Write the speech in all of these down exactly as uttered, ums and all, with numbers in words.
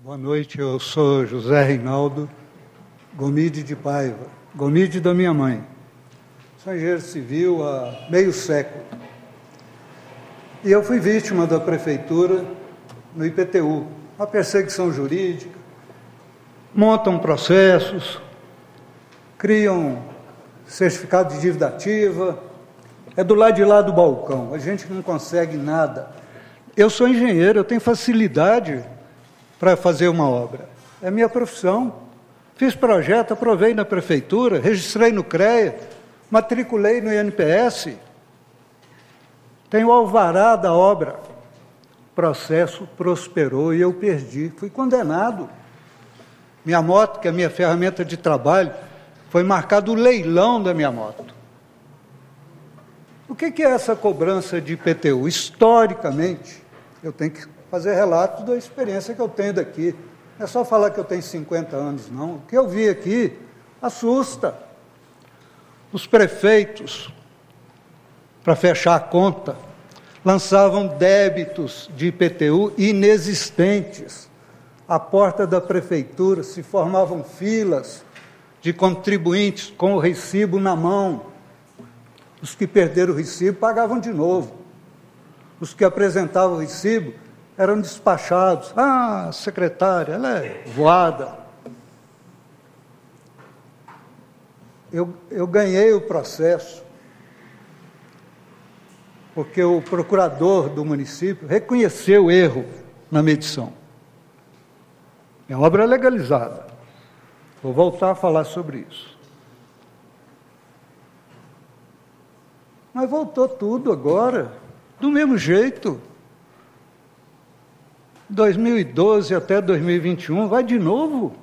Boa noite, eu sou José Reinaldo Gomide de Paiva, Gomide da minha mãe. Sou engenheiro civil há meio século. E eu fui vítima da prefeitura no I P T U, uma perseguição jurídica, montam processos, criam certificado de dívida ativa, é do lado de lá do balcão, a gente não consegue nada. Eu sou engenheiro, eu tenho facilidade para fazer uma obra, é minha profissão. Fiz projeto, aprovei na prefeitura, registrei no CREA, matriculei no I N P S, tenho alvará da obra. O processo prosperou e eu perdi, fui condenado. Minha moto, que é a minha ferramenta de trabalho, foi marcado o leilão da minha moto. O que é essa cobrança de I P T U? Historicamente, eu tenho que fazer relato da experiência que eu tenho daqui. Não é só falar que eu tenho cinquenta anos, não. O que eu vi aqui assusta. Os prefeitos, para fechar a conta, lançavam débitos de I P T U inexistentes. À porta da prefeitura se formavam filas de contribuintes com o recibo na mão. Os que perderam o recibo pagavam de novo. Os que apresentavam o recibo eram despachados. Ah, secretária, ela é voada. Eu, eu ganhei o processo porque o procurador do município reconheceu o erro na medição. É uma obra legalizada. Vou voltar a falar sobre isso. Mas voltou tudo agora, do mesmo jeito. dois mil e doze até dois mil e vinte e um, vai de novo.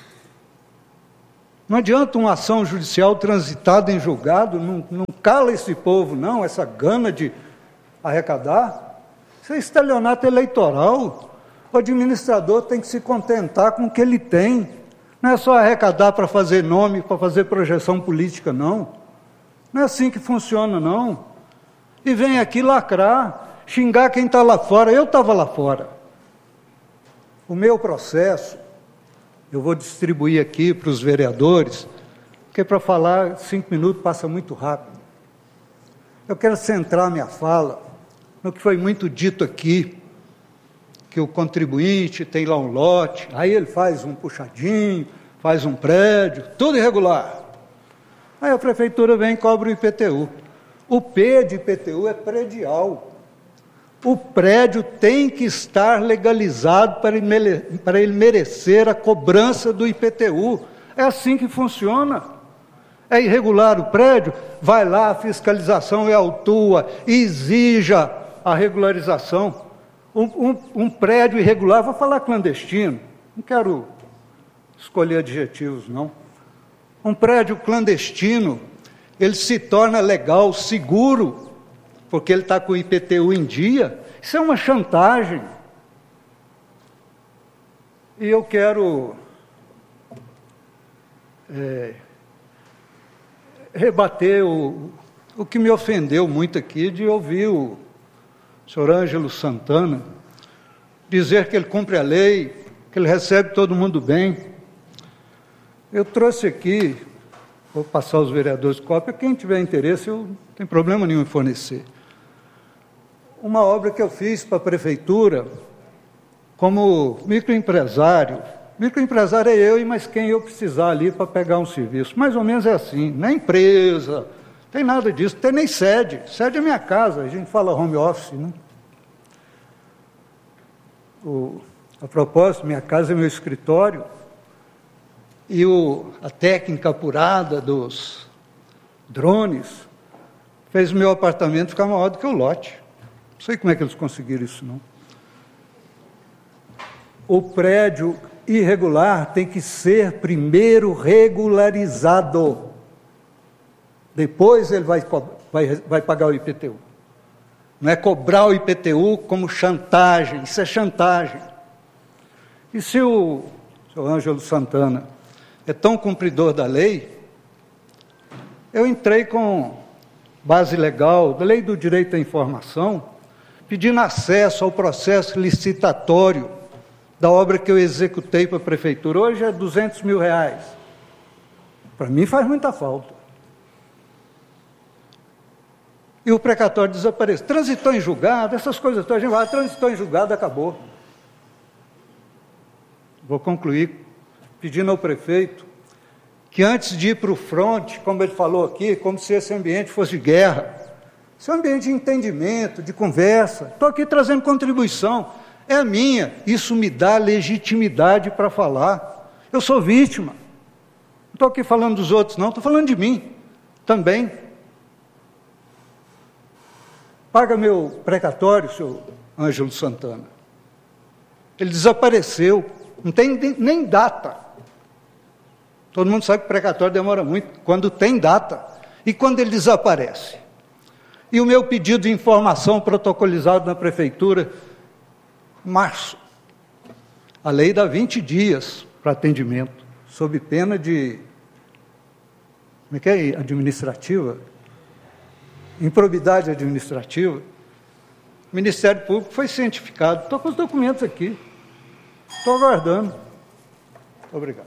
Não adianta uma ação judicial transitada em julgado, não, não cala esse povo, não, essa gana de arrecadar. Isso é estelionato eleitoral. O administrador tem que se contentar com o que ele tem. Não é só arrecadar para fazer nome, para fazer projeção política, não. Não é assim que funciona, não. E vem aqui lacrar, xingar quem está lá fora. Eu estava lá fora. O meu processo, eu vou distribuir aqui para os vereadores, porque para falar cinco minutos passa muito rápido. Eu quero centrar minha fala no que foi muito dito aqui, que o contribuinte tem lá um lote, aí ele faz um puxadinho, faz um prédio, tudo irregular. Aí a prefeitura vem e cobra o I P T U. O P de I P T U é predial. O prédio tem que estar legalizado para ele, para ele merecer a cobrança do I P T U. É assim que funciona. É irregular o prédio, vai lá, a fiscalização é autua, exija a regularização. Um, um, um prédio irregular, vou falar clandestino, não quero escolher adjetivos, não. Um prédio clandestino, ele se torna legal, seguro, porque ele está com o I P T U em dia. Isso é uma chantagem. E eu quero é, rebater o, o que me ofendeu muito aqui, de ouvir o senhor Ângelo Santana dizer que ele cumpre a lei, que ele recebe todo mundo bem. Eu trouxe aqui, vou passar aos vereadores cópia, quem tiver interesse, eu não tenho problema nenhum em fornecer. Uma obra que eu fiz para a prefeitura, como microempresário. Microempresário é eu e mais quem eu precisar ali para pegar um serviço. Mais ou menos é assim, não é empresa, não tem nada disso, não tem nem sede. Sede é minha casa, a gente fala home office, né? O, a propósito, minha casa é meu escritório, e o, a técnica apurada dos drones fez o meu apartamento ficar maior do que o lote. Não sei como é que eles conseguiram isso, não. O prédio irregular tem que ser primeiro regularizado. Depois ele vai, vai, vai pagar o I P T U. Não é cobrar o I P T U como chantagem, isso é chantagem. E se o senhor Ângelo Santana é tão cumpridor da lei, eu entrei com base legal, da lei do direito à informação, pedindo acesso ao processo licitatório da obra que eu executei para a prefeitura. Hoje é duzentos mil reais. Para mim faz muita falta. E o precatório desapareceu. Transitou em julgado, essas coisas todas. A gente vai, transitou em julgado, acabou. Vou concluir pedindo ao prefeito que antes de ir para o fronte, como ele falou aqui, como se esse ambiente fosse de guerra, esse é um ambiente de entendimento, de conversa. Estou aqui trazendo contribuição. É a minha. Isso me dá legitimidade para falar. Eu sou vítima. Não estou aqui falando dos outros, não. Estou falando de mim também. Paga meu precatório, senhor Ângelo Santana. Ele desapareceu. Não tem nem data. Todo mundo sabe que o precatório demora muito. Quando tem data. E quando ele desaparece? E o meu pedido de informação protocolizado na prefeitura, março. A lei dá vinte dias para atendimento, sob pena de, como é que é, administrativa? Improbidade administrativa. O Ministério Público foi cientificado. Estou com os documentos aqui. Estou aguardando. Obrigado.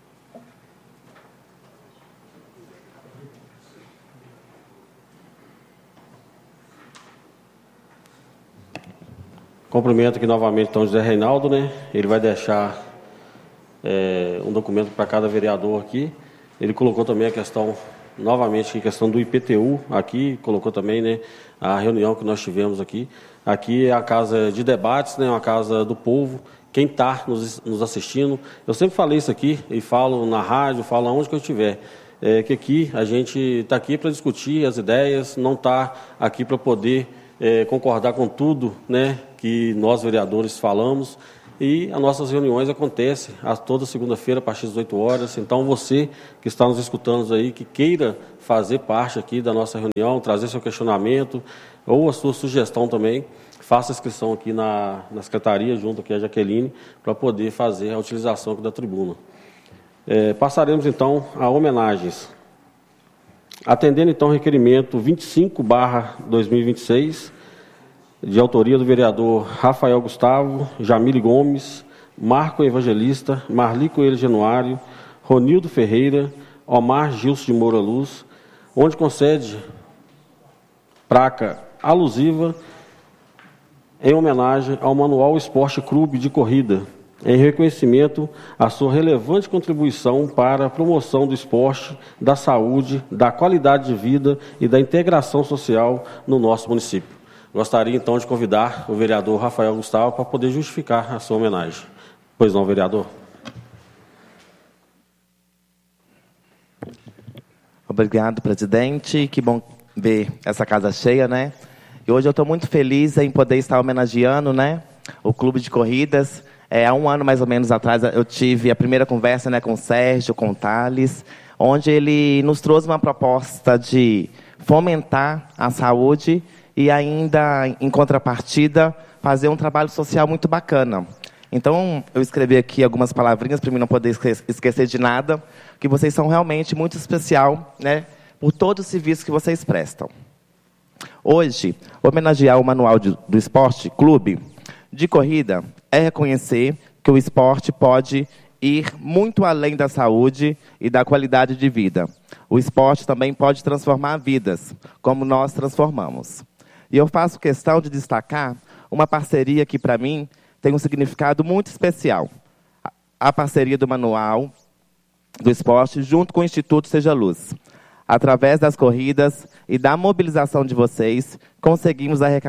Cumprimento aqui novamente então o José Reinaldo, né? Ele vai deixar é, um documento para cada vereador aqui. Ele colocou também a questão, novamente, a questão do I P T U aqui, colocou também, né, a reunião que nós tivemos aqui. Aqui é a casa de debates, né, uma casa do povo. Quem está nos, nos assistindo, eu sempre falei isso aqui, e falo na rádio, falo aonde que eu estiver, é, que aqui a gente está aqui para discutir as ideias, não está aqui para poder é, concordar com tudo, né, que nós vereadores falamos, e as nossas reuniões acontecem a toda segunda-feira a partir das oito horas. Então você que está nos escutando aí, que queira fazer parte aqui da nossa reunião, trazer seu questionamento ou a sua sugestão também, faça a inscrição aqui na, na secretaria, junto aqui a Jaqueline, para poder fazer a utilização aqui da tribuna. É, passaremos então a homenagens. Atendendo então o requerimento vinte e cinco barra dois mil e vinte e seis, de autoria do vereador Rafael Gustavo, Jamile Gomes, Marco Evangelista, Marli Coelho Januário, Ronildo Ferreira, Omar Gilson de Moura Luz, onde concede placa alusiva em homenagem ao Manual Esporte Clube de Corrida, em reconhecimento à sua relevante contribuição para a promoção do esporte, da saúde, da qualidade de vida e da integração social no nosso município. Gostaria, então, de convidar o vereador Rafael Gustavo para poder justificar a sua homenagem. Pois não, vereador? Obrigado, presidente. Que bom ver essa casa cheia, né? E hoje eu estou muito feliz em poder estar homenageando, né, o Clube de Corridas. É, há um ano, mais ou menos, atrás, eu tive a primeira conversa, né, com o Sérgio, com o Thales, onde ele nos trouxe uma proposta de fomentar a saúde e ainda, em contrapartida, fazer um trabalho social muito bacana. Então, eu escrevi aqui algumas palavrinhas para mim não poder esquecer de nada, que vocês são realmente muito especial, né, por todo o serviço que vocês prestam. Hoje, homenagear o Manual de, do Esporte Clube de Corrida é reconhecer que o esporte pode ir muito além da saúde e da qualidade de vida. O esporte também pode transformar vidas, como nós transformamos. E eu faço questão de destacar uma parceria que, para mim, tem um significado muito especial. A parceria do Manual do Esporte junto com o Instituto Seja Luz. Através das corridas e da mobilização de vocês, conseguimos arrecadar